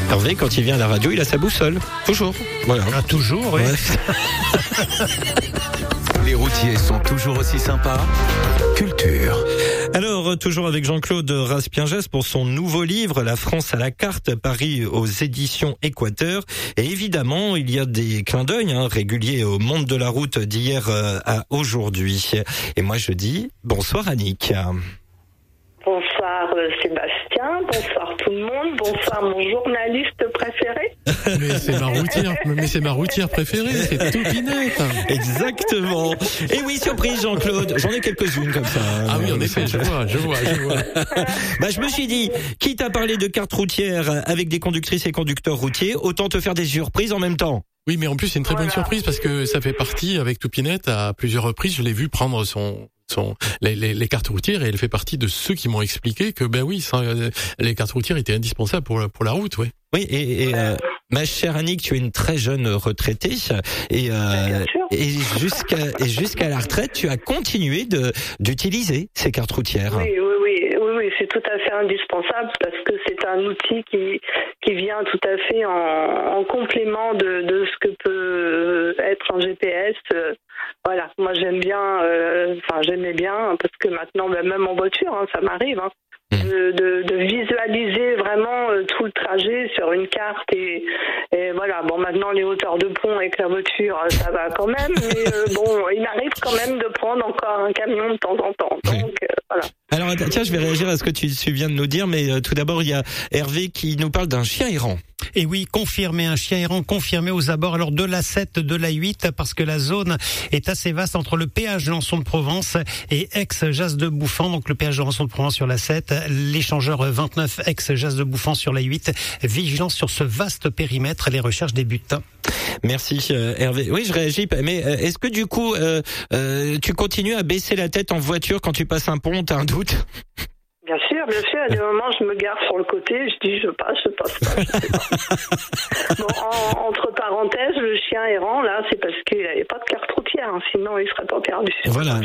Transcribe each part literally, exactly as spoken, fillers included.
Hervé, quand il vient à la radio, il a sa boussole. Toujours. Voilà. Ah, toujours, oui. Ouais. Les routiers sont toujours aussi sympas. Culture. Alors, toujours avec Jean-Claude Raspiengès pour son nouveau livre, La France à la carte, paru aux éditions Équateur. Et évidemment, il y a des clins d'œil hein, réguliers au monde de la route d'hier à aujourd'hui. Et moi, je dis bonsoir Annick. Bonsoir Sébastien, bonsoir tout le monde, bonsoir mon journaliste préféré. Mais c'est ma routière, mais c'est ma routière préférée, c'est Toupinette. Exactement. Et oui, surprise Jean-Claude, j'en ai quelques-unes comme ça. Ah oui, en effet, je vois, je vois, je vois. Bah, je me suis dit, quitte à parler de carte routière avec des conductrices et conducteurs routiers, autant te faire des surprises en même temps. Oui, mais en plus, c'est une très Voilà. bonne surprise parce que ça fait partie, avec Toupinette, à plusieurs reprises, je l'ai vu prendre son, son, les, les, les cartes routières et elle fait partie de ceux qui m'ont expliqué que, ben oui, ça, les cartes routières étaient indispensables pour, pour la route, ouais. Oui, et, et euh, ma chère Annick, tu es une très jeune retraitée et, euh, et jusqu'à et jusqu'à la retraite, tu as continué de d'utiliser ces cartes routières. Oui, oui, oui, oui, oui, c'est tout à fait indispensable parce que c'est un outil qui qui vient tout à fait en, en complément de, de ce que peut être un G P S. Voilà, moi j'aime bien, euh, enfin j'aimais bien parce que maintenant, ben, même en voiture, hein, ça m'arrive. Hein. De, de, de visualiser vraiment euh, tout le trajet sur une carte et, et voilà. Bon, maintenant les hauteurs de pont avec la voiture, ça va quand même, mais euh, bon, il arrive quand même de prendre encore un camion de temps en temps. Donc euh, voilà. Alors tiens, je vais réagir à ce que tu, tu viens de nous dire, mais euh, tout d'abord il y a Hervé qui nous parle d'un chien errant. Et oui, confirmé, un chien errant confirmé aux abords alors de l'A sept, de l'A huit, parce que la zone est assez vaste entre le péage de Lançon de Provence et ex-Jas de Bouffan, donc le péage de Lançon de Provence sur l'A sept, l'échangeur vingt-neuf ex-Jas de Bouffan sur l'A huit. Vigilance sur ce vaste périmètre, les recherches débutent. Merci euh, Hervé. Oui, je réagis, mais euh, est-ce que du coup euh, euh, tu continues à baisser la tête en voiture quand tu passes un pont, t'as un doute ? Bien sûr, bien sûr, à des moments, je me gare sur le côté, je dis je passe, je passe pas, je sais pas. Bon, en, entre parenthèses, le chien errant, là, c'est parce qu'il n'avait pas de carte routière, hein, sinon il serait pas perdu. Voilà.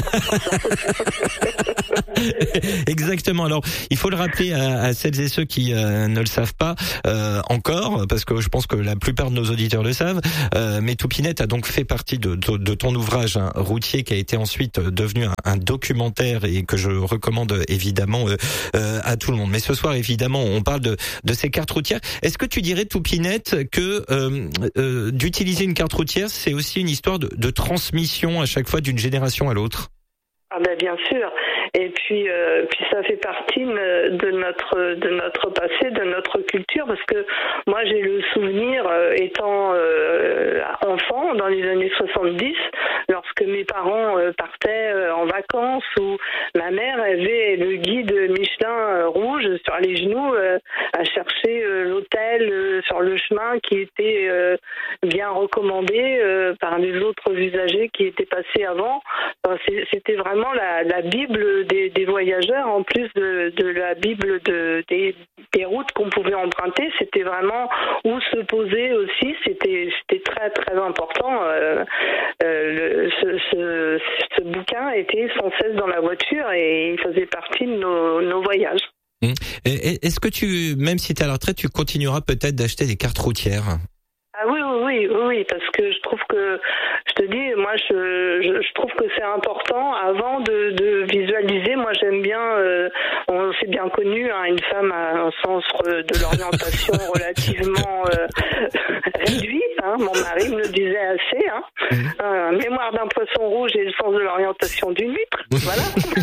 Exactement. Alors, il faut le rappeler à, à celles et ceux qui euh, ne le savent pas euh, encore, parce que je pense que la plupart de nos auditeurs le savent, euh, mais Toupinette a donc fait partie de, de, de ton ouvrage hein, routier qui a été ensuite devenu un, un documentaire et que je recommande évidemment Euh, euh, à tout le monde. Mais ce soir, évidemment, on parle de, de ces cartes routières. Est-ce que tu dirais, Toupinette, que euh, euh, d'utiliser une carte routière, c'est aussi une histoire de, de transmission à chaque fois d'une génération à l'autre ? Ah ben bien sûr. Et puis, euh, puis ça fait partie de notre de notre passé, de notre culture, parce que moi j'ai le souvenir euh, étant euh, enfant dans les années soixante-dix, lorsque mes parents euh, partaient euh, en vacances, où ma mère avait le guide Michelin euh, rouge sur les genoux euh, à chercher euh, l'hôtel euh, sur le chemin qui était euh, bien recommandé euh, par les autres usagers qui étaient passés avant. Enfin, c'était vraiment la, la Bible des, des voyageurs, en plus de, de la Bible de, des, des routes qu'on pouvait emprunter. C'était vraiment où se poser aussi. C'était, c'était très très important. Euh, euh, le, ce, ce, ce bouquin était sans cesse dans la voiture et il faisait partie de nos, nos voyages. Mmh. Et, est-ce que tu, même si tu es à la retraite, tu continueras peut-être d'acheter des cartes routières ? Ah oui, oui, oui, oui, parce que je trouve que, je te dis, moi, je, je, je trouve que c'est important, avant de, de visualiser, moi, j'aime bien, euh, on s'est bien connu, hein, une femme a un sens de l'orientation relativement euh, réduit, hein, mon mari me le disait assez, hein, euh, mémoire d'un poisson rouge et le sens de l'orientation d'une huître, voilà.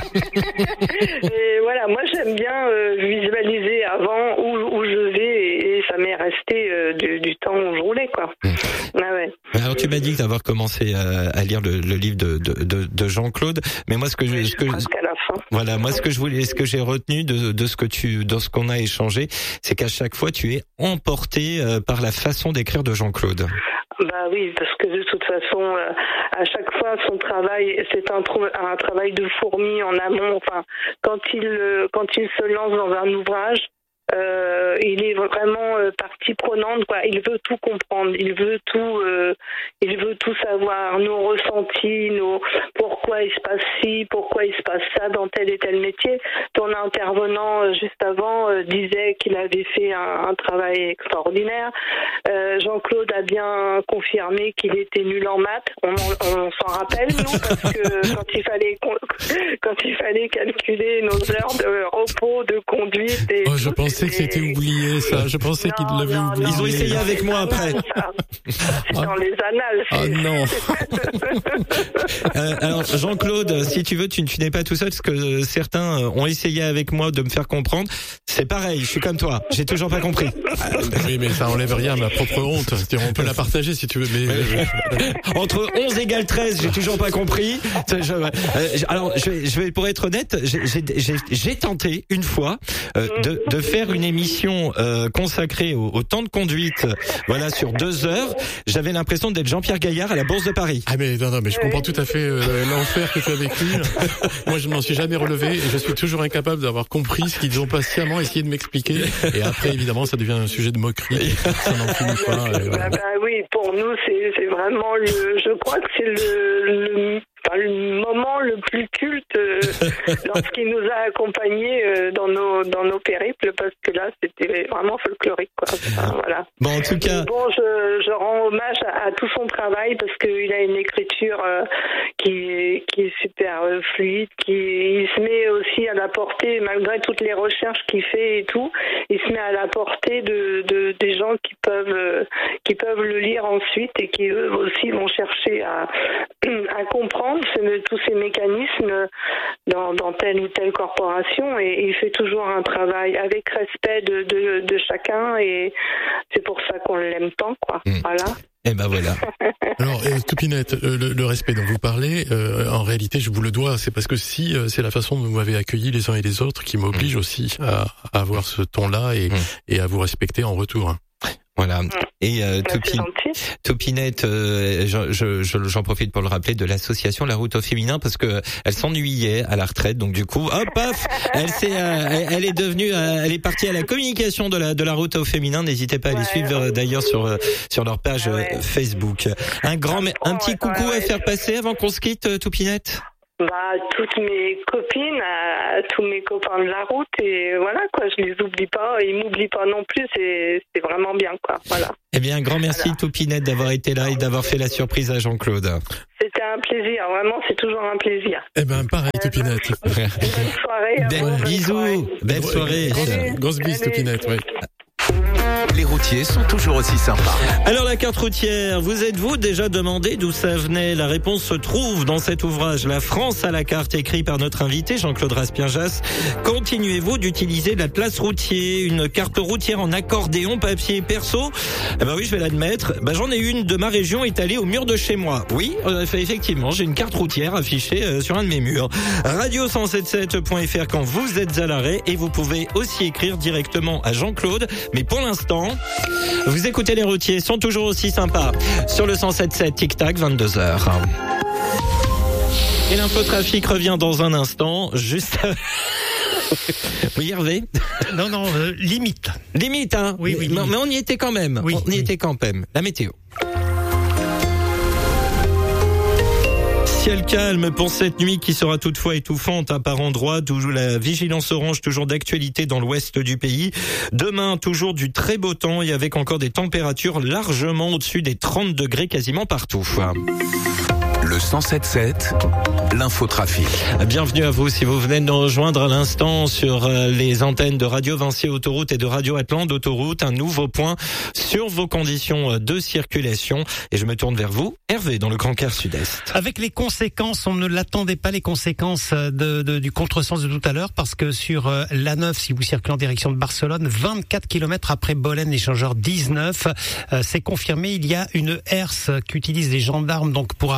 Et voilà, moi, j'aime bien euh, visualiser avant où, où je vais et, et ça m'est resté euh, du, du temps où je roulais. Quoi. Ah ouais. Alors tu m'as dit d'avoir commencé à, à lire le, le livre de, de, de, de Jean-Claude, mais moi ce que je, oui, ce que presque à la fin. Voilà, moi ce que je voulais, ce que j'ai retenu de, de ce que tu, de ce qu'on a échangé, c'est qu'à chaque fois tu es emporté euh, par la façon d'écrire de Jean-Claude. Bah oui, parce que de toute façon, euh, à chaque fois, son travail, c'est un, un travail de fourmi en amont. Enfin, quand il, quand il se lance dans un ouvrage, Euh, euh, il est vraiment euh, partie prenante, quoi. Il veut tout comprendre, il veut tout, euh, il veut tout savoir, nos ressentis, nos pourquoi il se passe ci, pourquoi il se passe ça dans tel et tel métier. Ton intervenant euh, juste avant euh, disait qu'il avait fait un, un travail extraordinaire. Euh, Jean-Claude a bien confirmé qu'il était nul en maths. On, on, on s'en rappelle, nous, parce que quand il fallait quand il fallait calculer nos heures de repos, de conduite. Et oh, je tout, pensais que c'était oublié, ça. Je pensais qu'ils l'avaient oublié. Ils ont essayé avec moi après. C'est dans les annales. Ah non. euh, alors Jean-Claude, si tu veux, tu, tu n'es pas tout seul parce que certains ont essayé avec moi de me faire comprendre. C'est pareil, je suis comme toi. J'ai toujours pas compris. Oui, mais ça enlève rien à ma propre honte. On peut la partager si tu veux. Mais entre onze égale treize, j'ai toujours pas compris. Je, euh, alors, je vais, je vais, pour être honnête, j'ai, j'ai, j'ai tenté une fois euh, de, de faire une émission euh, consacrée au, au temps de conduite. Voilà, sur deux heures. J'avais l'impression d'être Jean-Pierre Gaillard à la Bourse de Paris. Ah mais non, non, mais je comprends tout à fait euh, l'enfer que tu as vécu. Moi, je ne m'en suis jamais relevé et je suis toujours incapable d'avoir compris ce qu'ils ont patiemment essayé de m'expliquer. Et après, évidemment, ça devient un sujet de moquerie. Ça n'en finit pas. Et voilà. Ah bah oui, pour nous, c'est, c'est vraiment le. Je crois que c'est le. le... Enfin, le moment le plus culte euh, lorsqu'il nous a accompagnés euh, dans nos dans nos périples, parce que là c'était vraiment folklorique, quoi. Enfin, voilà. Bon, en tout cas, bon, je, je rends hommage à, à tout son travail parce qu'il a une écriture euh, qui est qui est super euh, fluide, qui il se met aussi à la portée, malgré toutes les recherches qu'il fait et tout, il se met à la portée de, de des gens qui peuvent euh, qui peuvent le lire ensuite et qui eux aussi vont chercher à à comprendre tous ces mécanismes dans, dans telle ou telle corporation, et il fait toujours un travail avec respect de, de, de chacun, et c'est pour ça qu'on l'aime tant, quoi. Mmh. Voilà. Et ben voilà. Alors, euh, Toupinette, euh, le, le respect dont vous parlez, euh, en réalité, je vous le dois. C'est parce que si euh, c'est la façon dont vous m'avez accueilli les uns et les autres qui m'oblige mmh. aussi à, à avoir ce ton-là et, mmh. et à vous respecter en retour. Voilà. Et euh, Toupi, Toupinette, euh, je, je, je, j'en profite pour le rappeler, de l'association La Route au Féminin, parce que elle s'ennuyait à la retraite, donc du coup, hop, paf, elle s'est, euh, elle, elle est devenue, euh, elle est partie à la communication de la de la Route au Féminin. N'hésitez pas à les ouais, suivre euh, d'ailleurs sur euh, sur leur page ouais. euh, Facebook. Un grand, un petit coucou ouais, à faire passer avant qu'on se quitte, Toupinette. Bah, toutes mes copines, à, à tous mes copains de la route, et voilà, quoi, je les oublie pas, ils m'oublient pas non plus, c'est, c'est vraiment bien, quoi, voilà. Eh bien, un grand merci, voilà. Toupinette, d'avoir été là et d'avoir fait la surprise à Jean-Claude. C'était un plaisir, vraiment, c'est toujours un plaisir. Eh ben, pareil, Toupinette. Belle soirée. Belle, bon, bisous, soirée. Belle soirée. Grosse, grosse bise, Toupinette, oui. Les routiers sont toujours aussi sympas. Alors la carte routière, vous êtes-vous déjà demandé d'où ça venait? La réponse se trouve dans cet ouvrage La France à la carte, écrit par notre invité Jean-Claude Raspien-Jass. Continuez-vous d'utiliser l'atlas routier, une carte routière en accordéon papier perso? Eh ben oui, je vais l'admettre. Ben j'en ai une de ma région étalée au mur de chez moi. Oui, euh, effectivement, j'ai une carte routière affichée euh, sur un de mes murs. radio cent soixante-dix-sept point f r quand vous êtes à l'arrêt, et vous pouvez aussi écrire directement à Jean-Claude. Mais pour l'instant, vous écoutez les routiers, sont toujours aussi sympas. Sur le cent soixante-dix-sept, tic-tac, vingt-deux heures. Et l'infotrafic revient dans un instant, juste... Oui, Hervé? Non, non, euh, limite. Limite, hein? Oui, oui. Mais, limite. mais on y était quand même. Oui, on y oui. était quand même. La météo. Ciel calme pour cette nuit qui sera toutefois étouffante à par endroits, toujours la vigilance orange toujours d'actualité dans l'ouest du pays. Demain, toujours du très beau temps et avec encore des températures largement au-dessus des trente degrés quasiment partout. Le cent soixante-dix-sept, l'infotrafic. Bienvenue à vous si vous venez de nous rejoindre à l'instant sur les antennes de Radio Vinci Autoroute et de Radio Atlante Autoroute. Un nouveau point sur vos conditions de circulation. Et je me tourne vers vous, Hervé, dans le Grand Caire Sud-Est. Avec les conséquences, on ne l'attendait pas, les conséquences de, de, du contresens de tout à l'heure, parce que sur l'A neuf, si vous circulez en direction de Barcelone, vingt-quatre kilomètres après Bolène, l'échangeur dix-neuf, euh, c'est confirmé, il y a une herse qu'utilisent les gendarmes donc pour arrêter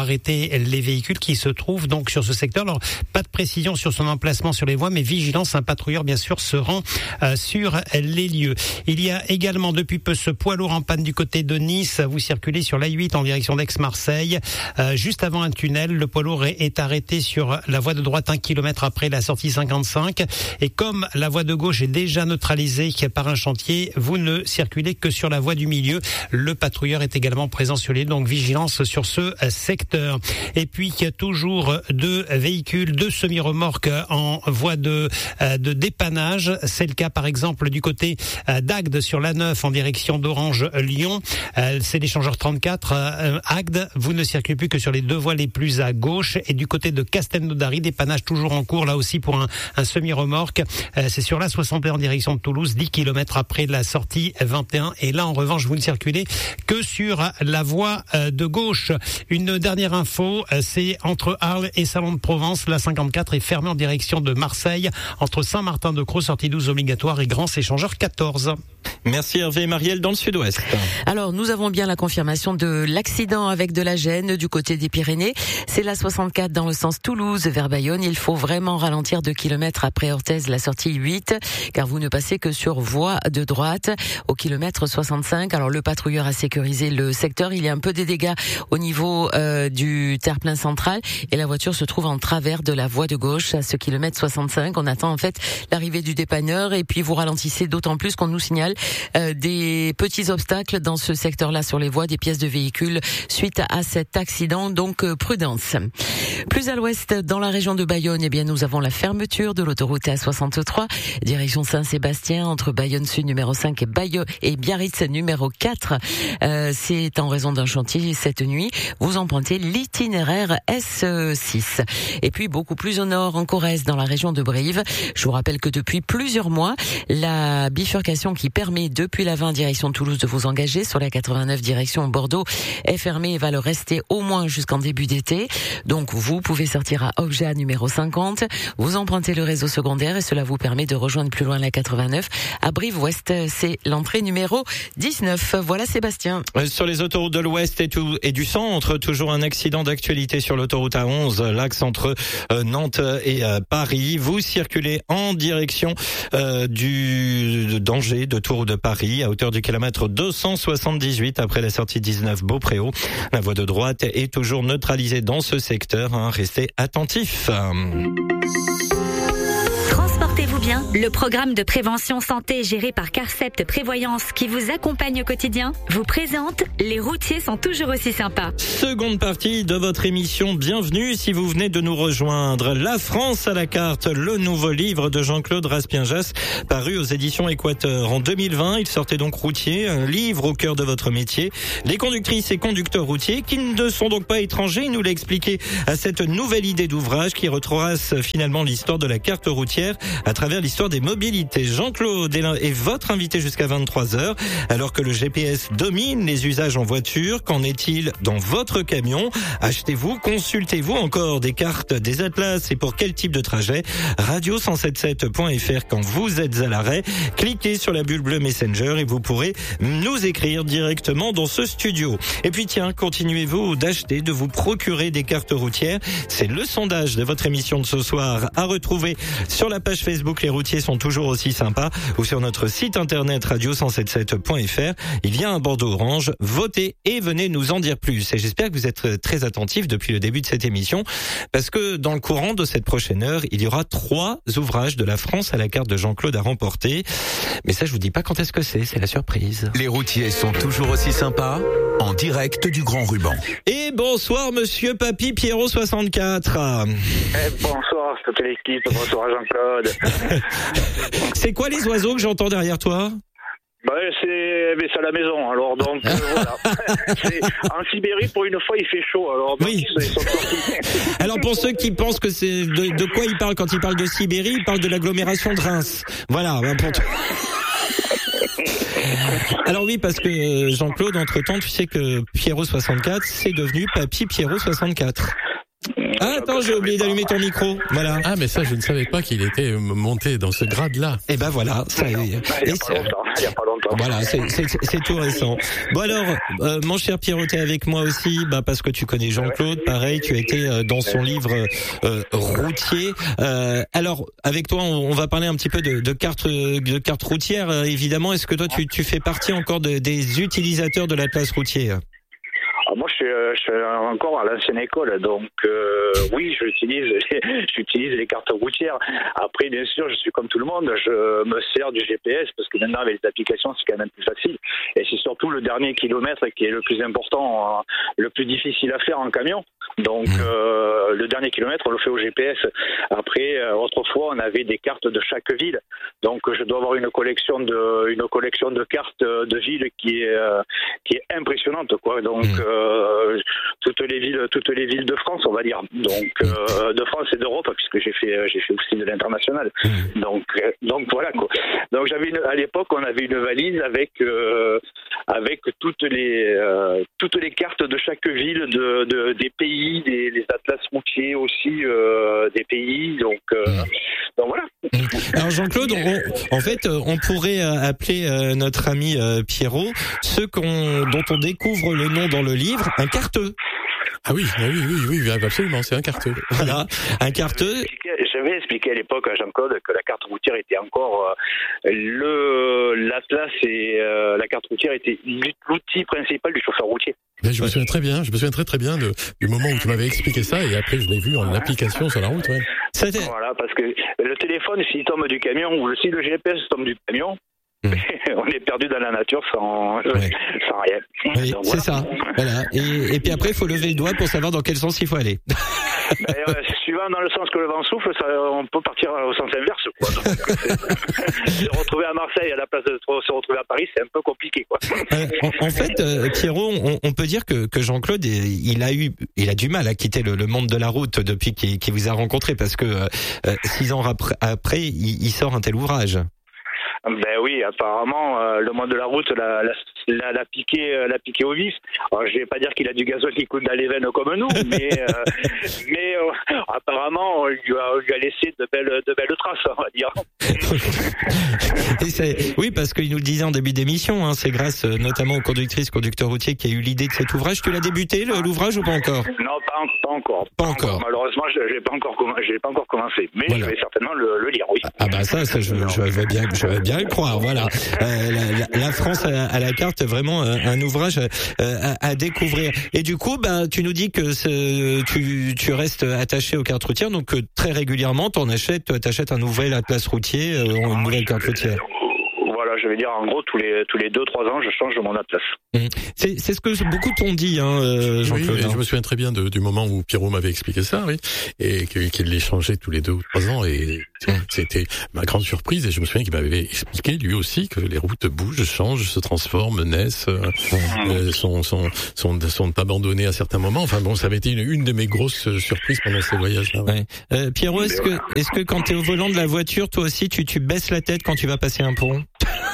surveiller les véhicules qui se trouvent donc sur ce secteur. Alors, pas de précision sur son emplacement sur les voies, mais vigilance, un patrouilleur bien sûr se rend euh, sur les lieux. Il y a également depuis peu ce poids lourd en panne du côté de Nice. Vous circulez sur l'A huit en direction d'Aix-Marseille. Euh, juste avant un tunnel, le poids lourd est, est arrêté sur la voie de droite un kilomètre après la sortie cinquante-cinq. Et comme la voie de gauche est déjà neutralisée par un chantier, vous ne circulez que sur la voie du milieu. Le patrouilleur est également présent sur les lieux, donc vigilance sur ce secteur. Et puis il y a toujours deux véhicules, deux semi-remorques en voie de, de dépannage. C'est le cas par exemple du côté d'Agde sur l'A neuf en direction d'Orange-Lyon. C'est l'échangeur trente-quatre Agde. Vous ne circulez plus que sur les deux voies les plus à gauche. Et du côté de Castelnaudary, dépannage toujours en cours là aussi pour un, un semi-remorque. C'est sur l'A soixante et un en direction de Toulouse, dix kilomètres après la sortie vingt et un. Et là en revanche, vous ne circulez que sur la voie de gauche. Une dernière info, c'est entre Arles et Salon de Provence. La cinquante-quatre est fermée en direction de Marseille entre Saint-Martin-de-Crau, sortie douze obligatoire, et Grans échangeur quatorze. Merci Hervé. Marielle dans le sud-ouest. Alors nous avons bien la confirmation de l'accident avec de la gêne du côté des Pyrénées. C'est la soixante-quatre dans le sens Toulouse vers Bayonne. Il faut vraiment ralentir deux kilomètres après Orthez, la sortie huit, car vous ne passez que sur voie de droite au kilomètre soixante-cinq. Alors le patrouilleur a sécurisé le secteur. Il y a un peu des dégâts au niveau euh, du terre-plein central et la voiture se trouve en travers de la voie de gauche à ce kilomètre soixante-cinq. On attend en fait l'arrivée du dépanneur et puis vous ralentissez d'autant plus qu'on nous signale Euh, des petits obstacles dans ce secteur-là sur les voies, des pièces de véhicules suite à, à cet accident, donc euh, prudence. Plus à l'ouest, dans la région de Bayonne, eh bien nous avons la fermeture de l'autoroute A soixante-trois, direction Saint-Sébastien entre Bayonne Sud numéro cinq et Bayeux et Biarritz numéro quatre. Euh, c'est en raison d'un chantier cette nuit. Vous empruntez l'itinéraire S six. Et puis beaucoup plus au nord, en Corrèze, dans la région de Brive. Je vous rappelle que depuis plusieurs mois, la bifurcation qui permet depuis la vingt direction Toulouse de vous engager sur la quatre-vingt-neuf direction Bordeaux est fermée et va le rester au moins jusqu'en début d'été. Donc vous pouvez sortir à Obja numéro cinquante, vous empruntez le réseau secondaire et cela vous permet de rejoindre plus loin la quatre-vingt-neuf. À Brive-Ouest, c'est l'entrée numéro dix-neuf. Voilà Sébastien. Sur les autoroutes de l'Ouest et, tout, et du centre, toujours un accident d'actualité sur l'autoroute A onze, l'axe entre euh, Nantes et euh, Paris. Vous circulez en direction euh, du d'Angers, de Tours de Paris, à hauteur du kilomètre deux cent soixante-dix-huit après la sortie dix-neuf Beaupréau. La voie de droite est toujours neutralisée dans ce secteur. Hein. Restez attentifs. Transportez-vous bien. Le programme de prévention santé géré par Carcept Prévoyance qui vous accompagne au quotidien vous présente Les routiers sont toujours aussi sympas. Seconde partie de votre émission. Bienvenue si vous venez de nous rejoindre. La France à la carte, le nouveau livre de Jean-Claude Raspienjas, paru aux éditions Équateur. En deux mille vingt, il sortait donc Routier, un livre au cœur de votre métier. Les conductrices et conducteurs routiers qui ne sont donc pas étrangers, il nous l'a expliqué à cette nouvelle idée d'ouvrage qui retrace finalement l'histoire de la carte routière à travers l'histoire des mobilités. Jean-Claude est votre invité jusqu'à vingt-trois heures, alors que le G P S domine les usages en voiture. Qu'en est-il dans votre camion? Achetez-vous, consultez-vous encore des cartes, des atlas et pour quel type de trajet? radio cent soixante-dix-sept point f r quand vous êtes à l'arrêt. Cliquez sur la bulle bleue Messenger et vous pourrez nous écrire directement dans ce studio. Et puis tiens, continuez-vous d'acheter, de vous procurer des cartes routières? C'est le sondage de votre émission de ce soir à retrouver sur la page Facebook Les routiers sont toujours aussi sympas ou sur notre site internet radio cent soixante-dix-sept point f r. Il y a un bandeau orange, votez et venez nous en dire plus. Et j'espère que vous êtes très attentifs depuis le début de cette émission parce que dans le courant de cette prochaine heure, il y aura trois ouvrages de la France à la carte de Jean-Claude à remporter. Mais ça, je vous dis pas quand est-ce que c'est, c'est la surprise. Les routiers sont toujours aussi sympas, en direct du Grand Ruban. Et bonsoir monsieur Papy Pierrot soixante-quatre. Eh, bonsoir, toute l'équipe, bonsoir Jean-Claude. C'est quoi les oiseaux que j'entends derrière toi? Bah, c'est, mais c'est à la maison, alors donc euh, voilà. C'est, en Sibérie, pour une fois, il fait chaud, alors donc, oui. Ils sont sortis. Alors pour ceux qui pensent que c'est de, de quoi il parle quand il parle de Sibérie, il parle de l'agglomération de Reims. Voilà. Pour t- Alors oui, parce que Jean-Claude, entre-temps, tu sais que Pierrot soixante-quatre, c'est devenu Papy Pierrot soixante-quatre. Ah, attends, j'ai oublié d'allumer ton micro. Voilà. Ah, mais ça, je ne savais pas qu'il était monté dans ce grade-là. Et ben voilà, ça y est. Il y a pas longtemps. il y a pas longtemps. Voilà, c'est, c'est, c'est tout récent. Bon alors, euh, mon cher Pierrot, t'es avec moi aussi, bah parce que tu connais Jean-Claude, pareil, tu as été euh, dans son livre euh, routier. Euh, alors, avec toi, on, on va parler un petit peu de, de cartes, de cartes routières. Euh, évidemment, est-ce que toi, tu, tu fais partie encore de, des utilisateurs de l'atlas routier? Alors moi, je suis, je suis encore à l'ancienne école, donc euh, oui, j'utilise, j'utilise les cartes routières. Après, bien sûr, je suis comme tout le monde, je me sers du G P S parce que maintenant, avec les applications, c'est quand même plus facile. Et c'est surtout le dernier kilomètre qui est le plus important, le plus difficile à faire en camion. Donc, euh, le dernier kilomètre, on le fait au G P S. Après, euh, autrefois, on avait des cartes de chaque ville. Donc, je dois avoir une collection de, une collection de cartes de villes qui est, euh, qui est impressionnante, quoi. Donc, euh, toutes les villes, toutes les villes de France, on va dire. Donc, euh, de France et d'Europe, puisque j'ai fait, j'ai fait aussi de l'international. Donc, euh, donc voilà, quoi. Donc, j'avais une, à l'époque, on avait une valise avec, euh, avec toutes les, euh, toutes les cartes de chaque ville de, de des pays. Des, les atlas routiers aussi euh, des pays, donc, euh, donc voilà. Alors Jean-Claude, on, en fait, on pourrait appeler euh, notre ami euh, Pierrot ceux qu'on, dont on découvre le nom dans le livre, un carteux. Ah oui, oui, oui, oui, absolument, c'est un carteux. Voilà, un carteux. J'avais expliqué à l'époque à Jean-Claude que la carte routière était encore euh, le l'atlas et euh, la carte routière était l'outil principal du chauffeur routier. Mais je me souviens très bien, je me souviens très très bien de, du moment où tu m'avais expliqué ça et après je l'ai vu en application sur la route. Ouais. Voilà, parce que le téléphone, s'il tombe du camion ou si le G P S tombe du camion, Mmh. on est perdu dans la nature sans, ouais. sans rien. Oui, donc, c'est voilà. ça. Voilà. Et, et puis après, il faut lever le doigt pour savoir dans quel sens il faut aller. Ben, euh, suivant dans le sens que le vent souffle, ça, on peut partir au sens inverse. Quoi. Donc, se retrouver à Marseille à la place de se retrouver à Paris, c'est un peu compliqué. Quoi. Euh, en, en fait, euh, Pierrot, on, on peut dire que, que Jean-Claude, il a eu, il a du mal à quitter le, le monde de la route depuis qu'il, qu'il vous a rencontré, parce que euh, six ans après, après il, il sort un tel ouvrage. Ben oui, apparemment, euh, le monde de la route l'a, l'a, l'a, l'a piqué, euh, l'a piqué au vif. Alors, je vais pas dire qu'il a du gazole qui coule dans les veines comme nous, mais, euh, mais euh, apparemment, on lui, a, on lui a laissé de belles, de belles traces, on va dire. Et c'est, oui, parce qu'il nous le disait en début d'émission, hein, c'est grâce euh, notamment aux conductrices, conducteurs routiers qui a eu l'idée de cet ouvrage. Tu l'as débuté, le, l'ouvrage, ou pas encore? Non, pas, en, pas encore. Pas, pas encore. encore. Malheureusement, je n'ai pas encore, j'ai pas encore commencé, mais voilà. Je vais certainement le, le lire, oui. Ah bah ça, ça je, je vais bien, je vais bien le croire. Voilà, euh, la, la France à, à la carte, vraiment euh, un ouvrage euh, à, à découvrir. Et du coup, bah, tu nous dis que ce, tu, tu restes attaché aux cartes routières, donc euh, très régulièrement, t'en achètes, t'achètes un nouvel atlas routier, euh, une nouvelle carte routière. Voilà, je vais dire en gros tous les tous les deux trois ans, je change mon atlas. Mmh. C'est c'est ce que beaucoup t'ont dit, hein, euh, Jean-Claude. Oui, je me souviens très bien de, du moment où Pierrot m'avait expliqué ça, oui, et qu'il les changeait tous les deux ou trois ans, et mmh. c'était ma grande surprise. Et je me souviens qu'il m'avait expliqué lui aussi que les routes bougent, changent, se transforment, naissent, mmh. euh, sont sont sont sont abandonnées à certains moments. Enfin bon, ça avait été une, une de mes grosses surprises pendant ces voyages-là. Ouais. Ouais. Euh, Pierrot, est-ce que est-ce que quand t'es au volant de la voiture, toi aussi, tu tu baisses la tête quand tu vas passer un pont?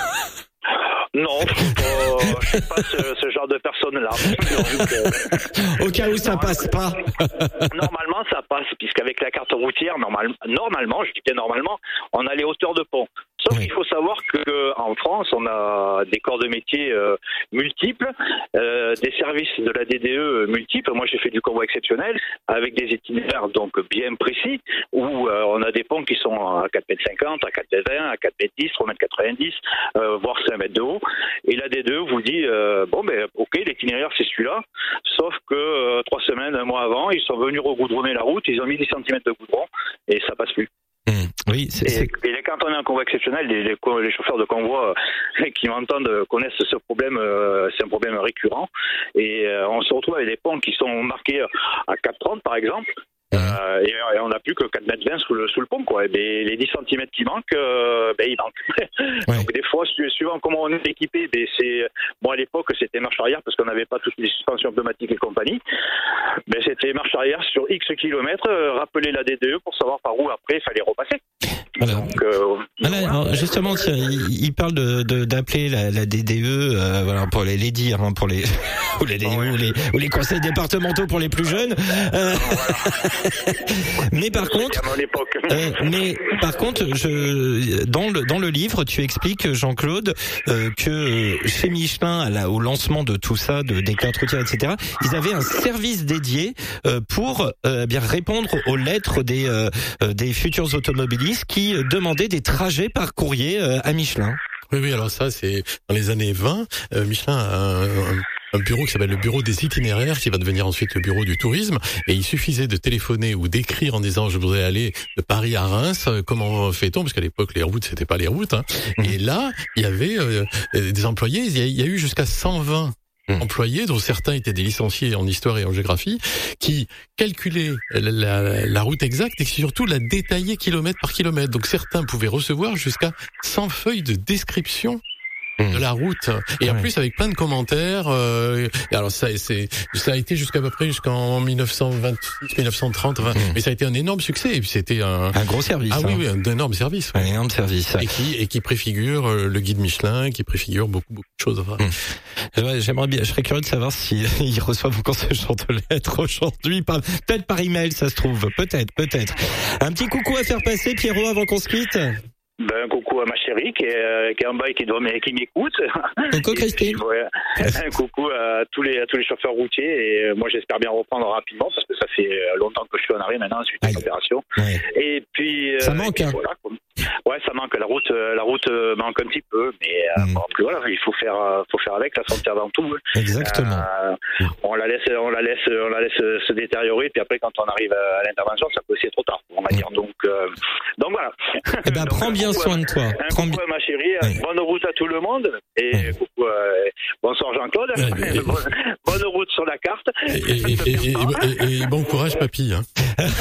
Non, euh, je suis pas ce, ce genre de personne-là. Donc, euh, Au cas où ça passe pas. Normalement, ça passe, puisqu'avec la carte routière, normal, normalement, je dis bien normalement, on a les hauteurs de pont. Sauf oui. qu'il faut savoir que en France, on a des corps de métier euh, multiples, euh, des services de la D D E multiples. Moi, j'ai fait du convoi exceptionnel avec des itinéraires donc bien précis, où euh, on a des ponts qui sont à quatre mètres cinquante, à quatre mètres vingt, à quatre mètres dix, trois mètres quatre-vingt-dix, euh, voire cinq mètres de haut. Et la D D E vous dit euh, bon ben ok, l'itinéraire c'est celui-là, sauf que euh, trois semaines, un mois avant, ils sont venus regoudronner la route, ils ont mis dix centimètres de goudron et ça passe plus. Mmh. Oui, c'est, et, c'est... et quand on est en convoi exceptionnel, les, les, les chauffeurs de convoi euh, qui m'entendent connaissent ce problème, euh, c'est un problème récurrent. Et euh, on se retrouve avec des ponts qui sont marqués à quatre trente par exemple. Mmh. Euh, et, et on n'a plus que quatre mètres vingt sous le, sous le pont, quoi. Et ben, les dix centimètres qui manquent, euh, ben, ils manquent. Ouais. Donc, des fois, suivant comment on est équipé, ben, c'est, bon, à l'époque, c'était marche arrière parce qu'on n'avait pas toutes les suspensions pneumatiques et compagnie. Ben, c'était marche arrière sur X kilomètres, euh, rappeler la D D E pour savoir par où après il fallait repasser. Voilà. Donc, euh, voilà, alors, justement, tiens, il, il parle de, de, d'appeler la, la D D E, euh, voilà, pour les, les dire, hein, pour les, ou les, les, ou les, ou les conseils départementaux pour les plus jeunes. Euh, Mais par contre, à mon époque. euh, mais par contre, je, dans le dans le livre, tu expliques, Jean-Claude, euh, que chez Michelin, à la, au lancement de tout ça, de des cartes routières, et cetera, ils avaient un service dédié euh, pour euh, bien répondre aux lettres des euh, des futurs automobilistes qui demandaient des trajets par courrier euh, à Michelin. Oui, oui, alors ça, c'est dans les années vingt, euh, Michelin a un, un, un bureau qui s'appelle le bureau des itinéraires, qui va devenir ensuite le bureau du tourisme, et il suffisait de téléphoner ou d'écrire en disant je voudrais aller de Paris à Reims, comment fait-on, parce qu'à l'époque les routes c'était pas les routes, hein. Et là, il y avait euh, des employés, il y a, il y a eu jusqu'à cent vingt employés, dont certains étaient des licenciés en histoire et en géographie, qui calculaient la, la, la route exacte et qui surtout la détaillaient kilomètre par kilomètre. Donc certains pouvaient recevoir jusqu'à cent feuilles de description de la route, et en plus avec plein de commentaires. Euh, et alors ça, c'est, ça a été jusqu'à peu près jusqu'en dix-neuf cent vingt-six, dix-neuf cent trente, enfin, mmh. mais ça a été un énorme succès. Et puis c'était un, un gros service. Ah hein. oui, oui, un énorme service. Un énorme service. Et qui, et qui préfigure le guide Michelin, qui préfigure beaucoup, beaucoup de choses. Enfin. Mmh. J'aimerais bien, je serais curieux de savoir si ils reçoivent encore ce genre de lettres aujourd'hui, par, peut-être par email, ça se trouve, peut-être, peut-être. Un petit coucou à faire passer, Pierrot, avant qu'on se quitte. Ben, un coucou à ma chérie qui est, qui est en bas et qui, doit, qui m'écoute. Coucou Christine. Puis, ouais, un coucou à tous les, à tous les chauffeurs routiers, et moi j'espère bien reprendre rapidement parce que ça fait longtemps que je suis en arrêt maintenant suite à l'opération. Ouais. Et puis ça manque. et hein. Voilà, ouais, ça manque. La route, la route manque un petit peu, mais mm. bon, après, voilà, il faut faire, faut faire avec. La santé avant tout. Exactement. Euh, on la laisse, on la laisse, on la laisse se détériorer. Puis après, quand on arrive à l'intervention, ça peut aussi être trop tard, on va dire. Donc, euh, donc voilà. Eh ben, prends bien soin de toi. Un Prends coucou bi- à ma chérie, ouais. bonne route à tout le monde, et ouais. coucou, euh, bonsoir Jean-Claude, ouais, et... bonne, bonne route sur la carte. Et, et, et, et, et, et bon courage papy. Hein.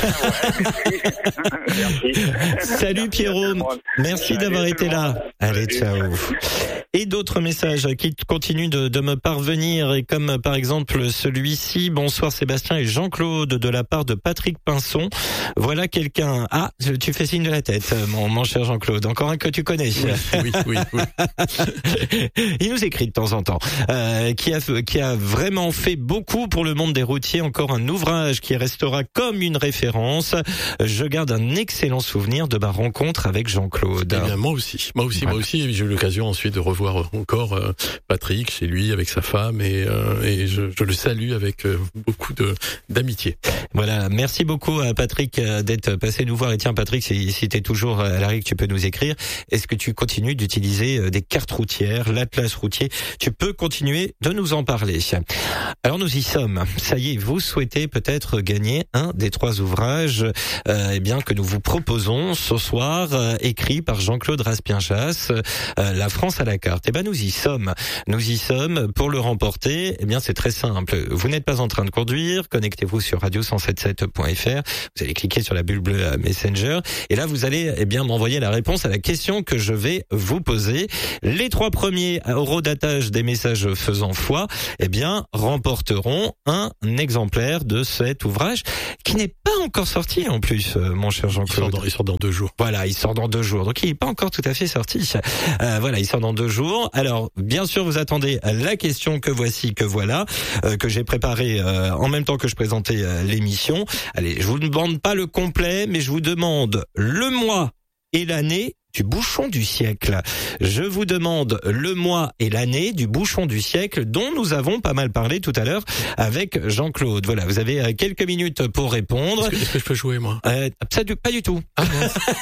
Merci. Salut Pierrot, merci d'avoir été là. Allez, ciao. Et d'autres messages qui continuent de, de me parvenir, et comme par exemple celui-ci, bonsoir Sébastien et Jean-Claude, de la part de Patrick Pinson. Voilà quelqu'un. Ah, tu fais signe de la tête, mon, mon cher Jean-Claude. Encore un que tu connais. Oui, oui, oui. Il nous écrit de temps en temps, euh, qui a qui a vraiment fait beaucoup pour le monde des routiers. Encore un ouvrage qui restera comme une référence. Je garde un excellent souvenir de ma rencontre avec Jean-Claude. Eh bien, moi aussi, moi aussi, voilà. moi aussi. J'ai eu l'occasion ensuite de revoir encore euh, Patrick chez lui avec sa femme, et, euh, et je, je le salue avec euh, beaucoup de d'amitié. Voilà, merci beaucoup à Patrick d'être passé nous voir. Et tiens, Patrick, si, si t'es toujours à l'arrêt, tu peux nous écrire. Est-ce que tu continues d'utiliser des cartes routières, l'atlas routier? Tu peux continuer de nous en parler. Alors nous y sommes. Ça y est, vous souhaitez peut-être gagner un des trois ouvrages euh, eh bien que nous vous proposons ce soir, euh, écrit par Jean-Claude Raspien-Chasse, euh, La France à la carte. Eh ben nous y sommes. Nous y sommes. Pour le remporter, eh bien c'est très simple. Vous n'êtes pas en train de conduire, connectez-vous sur radio cent soixante-dix-sept point f r. Vous allez cliquer sur la bulle bleue Messenger, et là vous allez eh bien m'envoyer la réponse à la question que je vais vous poser. Les trois premiers au redatage des messages faisant foi, eh bien remporteront un exemplaire de cet ouvrage qui n'est pas encore sorti en plus, mon cher Jean-Claude. Il sort dans, il sort dans deux jours. Voilà, il sort dans deux jours. Donc il n'est pas encore tout à fait sorti. Euh, voilà, il sort dans deux jours. Alors, bien sûr, vous attendez la question que voici, que voilà, euh, que j'ai préparée euh, en même temps que je présentais euh, l'émission. Allez, je vous demande pas le complet, mais je vous demande le mois et l'année du bouchon du siècle. Je vous demande le mois et l'année du bouchon du siècle dont nous avons pas mal parlé tout à l'heure avec Jean-Claude. Voilà, vous avez quelques minutes pour répondre. Est-ce que, est-ce que je peux jouer, moi? euh, Pas du tout. Ah,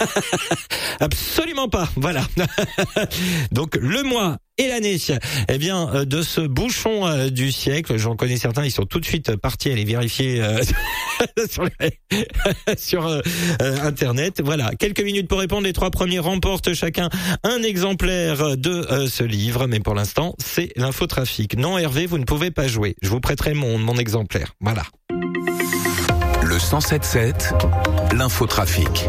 absolument pas. Voilà. Donc le mois et l'année, eh bien, de ce bouchon euh, du siècle. J'en connais certains, ils sont tout de suite partis aller vérifier euh, sur, les, sur euh, Internet. Voilà, quelques minutes pour répondre. Les trois premiers remportent chacun un exemplaire de euh, ce livre. Mais pour l'instant, c'est l'infotrafic. Non, Hervé, vous ne pouvez pas jouer. Je vous prêterai mon, mon exemplaire. Voilà. Le cent sept sept, l'infotrafic.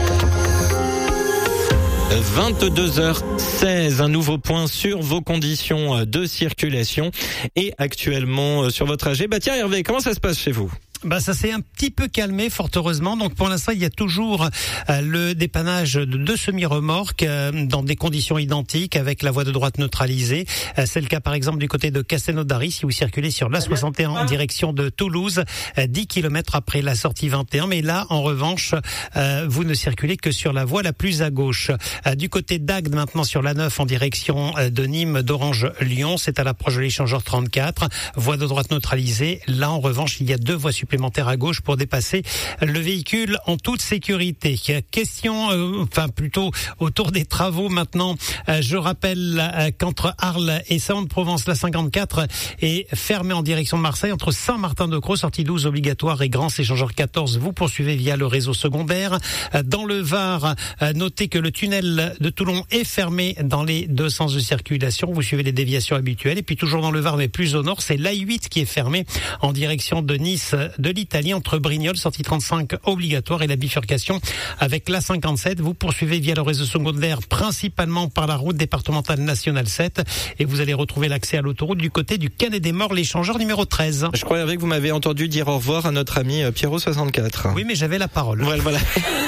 vingt-deux heures seize, un nouveau point sur vos conditions de circulation et actuellement sur votre trajet. Bah tiens Hervé, comment ça se passe chez vous ? Bah ça s'est un petit peu calmé, fort heureusement. Donc pour l'instant, il y a toujours euh, le dépannage de deux semi-remorques euh, dans des conditions identiques avec la voie de droite neutralisée. Euh, c'est le cas par exemple du côté de Castelnaudary si vous circulez sur l'A soixante et un en direction de Toulouse, euh, dix kilomètres après la sortie vingt et un. Mais là, en revanche, euh, vous ne circulez que sur la voie la plus à gauche. Euh, du côté d'Agde, maintenant sur l'A neuf en direction euh, de Nîmes, d'Orange-Lyon, c'est à l'approche de l'échangeur trente-quatre. Voie de droite neutralisée. Là, en revanche, il y a deux voies supplémentaires à gauche pour dépasser le véhicule en toute sécurité. Question, euh, enfin plutôt autour des travaux maintenant. Euh, je rappelle euh, qu'entre Arles et Salon-de-Provence, la cinquante-quatre est fermée en direction de Marseille. Entre Saint-Martin-de-Crau, sortie douze obligatoire, et Grans, échangeur quatorze, vous poursuivez via le réseau secondaire. Euh, dans le Var, euh, notez que le tunnel de Toulon est fermé dans les deux sens de circulation. Vous suivez les déviations habituelles. Et puis toujours dans le Var, mais plus au nord, c'est l'A huit qui est fermé en direction de Nice, de l'Italie, entre Brignoles, sortie trente-cinq obligatoire, et la bifurcation avec l'A cinquante-sept. Vous poursuivez via le réseau secondaire, principalement par la route départementale nationale sept, et vous allez retrouver l'accès à l'autoroute du côté du Canet des Morts, l'échangeur numéro treize. Je croyais que vous m'avez entendu dire au revoir à notre ami Pierrot soixante-quatre. Oui, mais j'avais la parole. Voilà, voilà.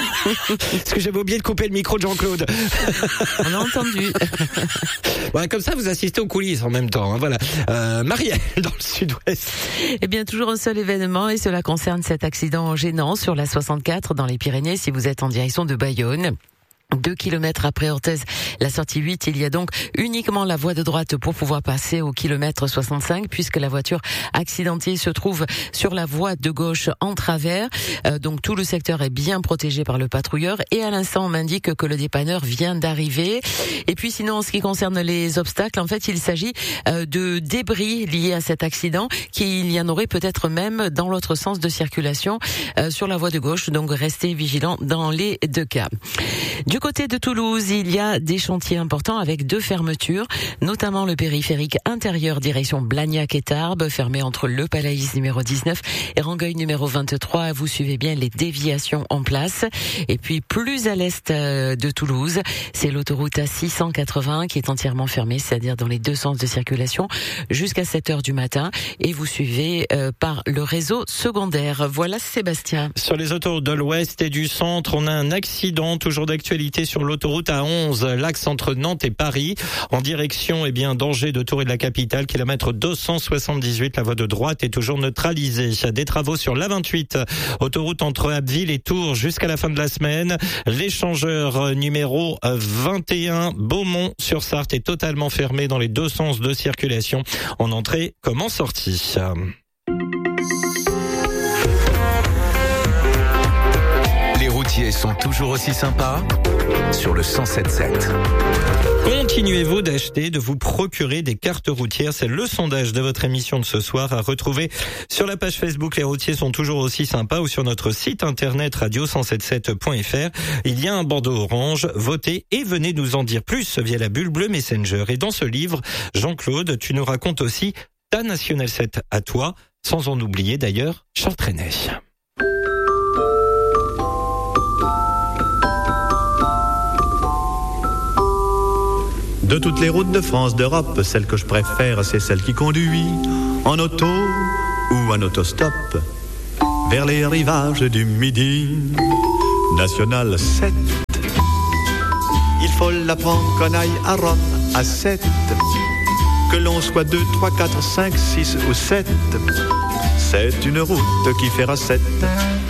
Parce que j'avais oublié de couper le micro de Jean-Claude. On a entendu. Ouais, comme ça, vous assistez aux coulisses en même temps. Hein, voilà. Euh, Marielle, dans le sud-ouest. Eh bien, toujours un seul événement, et cela concerne cet accident gênant sur la soixante-quatre dans les Pyrénées si vous êtes en direction de Bayonne. Deux kilomètres après Orthez, la sortie huit, il y a donc uniquement la voie de droite pour pouvoir passer au kilomètre soixante-cinq, puisque la voiture accidentée se trouve sur la voie de gauche en travers. Euh, donc tout le secteur est bien protégé par le patrouilleur, et à l'instant on m'indique que le dépanneur vient d'arriver. Et puis sinon, en ce qui concerne les obstacles, en fait il s'agit euh, de débris liés à cet accident, qu'il y en aurait peut-être même dans l'autre sens de circulation euh, sur la voie de gauche, donc restez vigilants dans les deux cas. Du côté de Toulouse, il y a des chantiers importants avec deux fermetures, notamment le périphérique intérieur direction Blagnac et Tarbes, fermé entre le Palaïs numéro dix-neuf et Rangueil numéro vingt-trois. Vous suivez bien les déviations en place. Et puis plus à l'est de Toulouse, c'est l'autoroute A six cent quatre-vingts qui est entièrement fermée, c'est-à-dire dans les deux sens de circulation, jusqu'à sept heures du matin. Et vous suivez euh, par le réseau secondaire. Voilà Sébastien. Sur les autoroutes de l'ouest et du centre, on a un accident toujours d'actualité sur l'autoroute A onze, l'axe entre Nantes et Paris, en direction, eh bien, danger de Tours et de la capitale, kilomètre deux cent soixante-dix-huit, la voie de droite est toujours neutralisée. Des travaux sur l'A vingt-huit, autoroute entre Abbeville et Tours jusqu'à la fin de la semaine. L'échangeur numéro vingt et un, Beaumont-sur-Sarthe, est totalement fermé dans les deux sens de circulation, en entrée comme en sortie. Les routiers sont toujours aussi sympas sur le cent sept sept. Continuez-vous d'acheter, de vous procurer des cartes routières? C'est le sondage de votre émission de ce soir à retrouver sur la page Facebook Les routiers sont toujours aussi sympas ou sur notre site internet radio cent soixante-dix-sept point f r. Il y a un bandeau orange, votez et venez nous en dire plus via la bulle bleue Messenger. Et dans ce livre, Jean-Claude, tu nous racontes aussi ta National sept à toi, sans en oublier d'ailleurs Charles Trenet. De toutes les routes de France, d'Europe, celle que je préfère, c'est celle qui conduit en auto ou en autostop vers les rivages du Midi. National sept. Il faut la prendre qu'on aille à Rome à sept. Que l'on soit deux, trois, quatre, cinq, six ou sept. C'est une route qui fera sept.